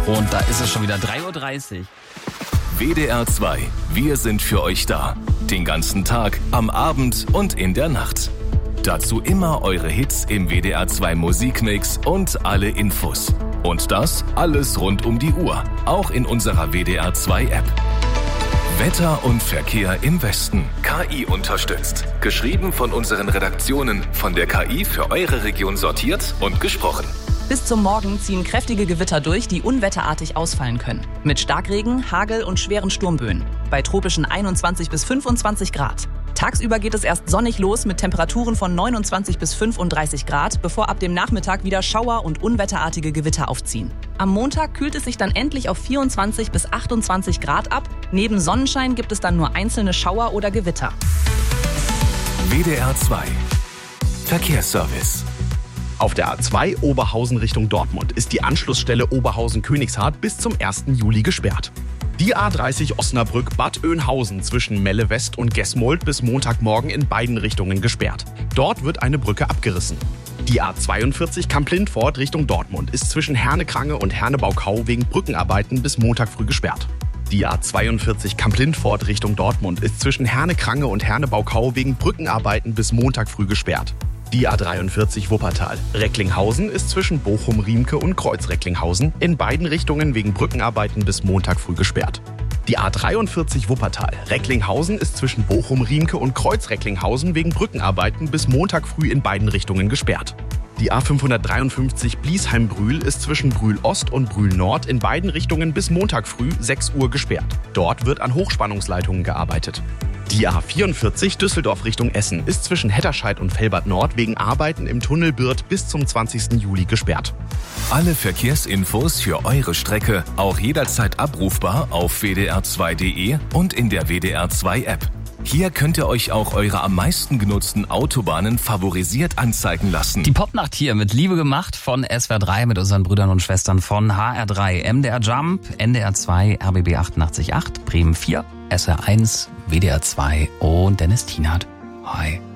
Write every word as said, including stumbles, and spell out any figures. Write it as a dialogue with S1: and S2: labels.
S1: Und da ist es schon wieder drei Uhr dreißig.
S2: W D R zwei, wir sind für euch da. Den ganzen Tag, am Abend und in der Nacht. Dazu immer eure Hits im W D R zwei Musikmix und alle Infos. Und das alles rund um die Uhr, auch in unserer W D R zwei App. Wetter und Verkehr im Westen. K I unterstützt. Geschrieben von unseren Redaktionen, von der K I für eure Region sortiert und gesprochen.
S3: Bis zum Morgen ziehen kräftige Gewitter durch, die unwetterartig ausfallen können. Mit Starkregen, Hagel und schweren Sturmböen. Bei tropischen einundzwanzig bis fünfundzwanzig Grad. Tagsüber geht es erst sonnig los mit Temperaturen von neunundzwanzig bis fünfunddreißig Grad, bevor ab dem Nachmittag wieder Schauer und unwetterartige Gewitter aufziehen. Am Montag kühlt es sich dann endlich auf vierundzwanzig bis achtundzwanzig Grad ab. Neben Sonnenschein gibt es dann nur einzelne Schauer oder Gewitter.
S2: W D R zwei Verkehrsservice.
S4: Auf der A zwei Oberhausen Richtung Dortmund ist die Anschlussstelle Oberhausen-Königshardt bis zum ersten Juli gesperrt. Die A dreißig Osnabrück-Bad Oeynhausen zwischen Melle West und Gesmold bis Montagmorgen in beiden Richtungen gesperrt. Dort wird eine Brücke abgerissen. Die A zweiundvierzig Kamp-Lindfort Richtung Dortmund ist zwischen Herne-Krange und Herne-Baukau wegen Brückenarbeiten bis Montag früh gesperrt. Die A zweiundvierzig Kamp-Lindfort Richtung Dortmund ist zwischen Herne-Krange und Herne-Baukau wegen Brückenarbeiten bis Montag früh gesperrt. Die A dreiundvierzig Wuppertal Recklinghausen ist zwischen Bochum-Riemke und Kreuz-Recklinghausen in beiden Richtungen wegen Brückenarbeiten bis Montag früh gesperrt. Die A dreiundvierzig Wuppertal Recklinghausen ist zwischen Bochum-Riemke und Kreuz-Recklinghausen wegen Brückenarbeiten bis Montag früh in beiden Richtungen gesperrt. Die A fünfhundertdreiundfünfzig Bliesheim-Brühl ist zwischen Brühl-Ost und Brühl-Nord in beiden Richtungen bis Montag früh sechs Uhr gesperrt. Dort wird an Hochspannungsleitungen gearbeitet. Die A vierundvierzig Düsseldorf Richtung Essen ist zwischen Hetterscheid und Velbert Nord wegen Arbeiten im Tunnel Birth bis zum zwanzigsten Juli gesperrt.
S2: Alle Verkehrsinfos für eure Strecke auch jederzeit abrufbar auf w d r zwei punkt d e und in der W D R zwei App. Hier könnt ihr euch auch eure am meisten genutzten Autobahnen favorisiert anzeigen lassen.
S1: Die Popnacht hier mit Liebe gemacht von S W R drei mit unseren Brüdern und Schwestern von H R drei, M D R Jump, N D R zwei, R B B achtundachtzig Komma acht, Bremen vier, S R eins, W D R zwei und Dennis Tienert. Hi.